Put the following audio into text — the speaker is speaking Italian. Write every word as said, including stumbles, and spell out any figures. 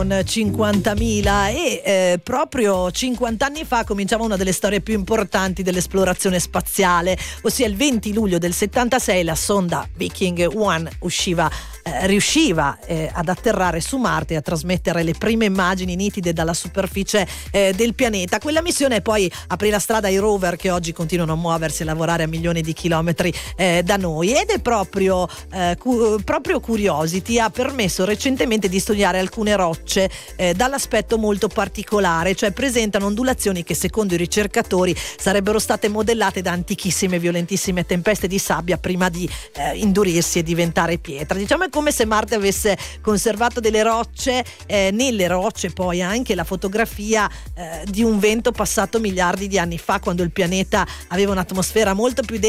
cinquantamila e eh, proprio cinquanta anni fa cominciava una delle storie più importanti dell'esplorazione spaziale, ossia il venti luglio del settantasei la sonda Viking uno usciva Eh, riusciva eh, ad atterrare su Marte e a trasmettere le prime immagini nitide dalla superficie eh, del pianeta. Quella missione poi aprì la strada ai rover che oggi continuano a muoversi e lavorare a milioni di chilometri eh, da noi, ed è proprio, eh, cu- proprio Curiosity ha permesso recentemente di studiare alcune rocce eh, dall'aspetto molto particolare, cioè presentano ondulazioni che secondo i ricercatori sarebbero state modellate da antichissime violentissime tempeste di sabbia prima di eh, indurirsi e diventare pietra. Diciamo come se Marte avesse conservato delle rocce, eh, nelle rocce poi anche la fotografia eh, di un vento passato miliardi di anni fa, quando il pianeta aveva un'atmosfera molto più densa